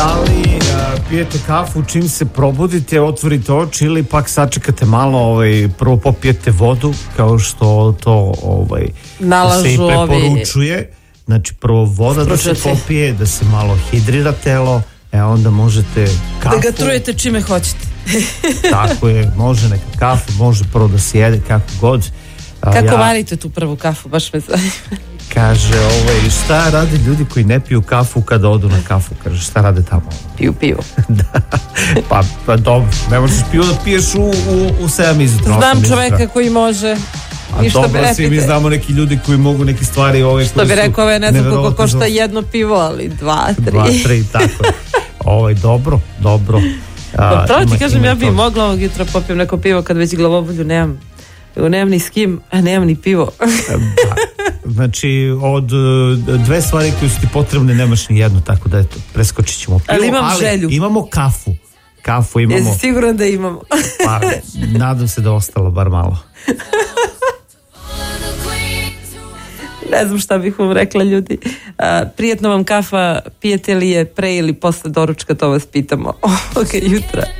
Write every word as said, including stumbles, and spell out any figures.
Da li a, pijete kafu čim se probudite, otvorite oči ili pak sačekate malo, ovaj, prvo popijete vodu kao što to ovaj, nalažu se i preporučuje. Znači prvo voda da se popije, da se malo hidrira telo, e onda možete kafu. Da ga trujete čime hoćete. Tako je, može neka kafa, može prvo da se jede kako god. A, Kako ja, varite tu prvu kafu, baš me zanima. Kaže, ovaj, šta rade ljudi koji ne piju kafu kada odu na kafu? Kaže, šta rade tamo? Piju pivo. Da, pa, pa dobro, ne možeš pivo da piješ u, u, u sedam izutra. Znam čoveka koji može. A dobro, svi mi znamo neki ljudi koji mogu neke stvari ove, što bi rekao, ove ne znam koliko košta jedno pivo, ali dva, tri. Dva, tri, tako je. Ovaj, dobro, dobro. Pa pravo ti kažem, ja bi mogla ovog jutra popijem neko pivo kad već glavobolju nemam. Nemam ni s kim, a nemam ni pivo. Da. Znači, od dve stvari koje su ti potrebne nemaš ni jednu, tako da eto, preskočit ćemo pivo. Ali imam ali želju. Imamo kafu. Kafu imamo. Jesi siguran da imamo? Pa, nadam se da ostalo bar malo. Ne znam šta bih vam rekla, ljudi. A, prijetno vam kafa, pijete li je pre ili posle doručka, to vas pitamo ovoga jutra.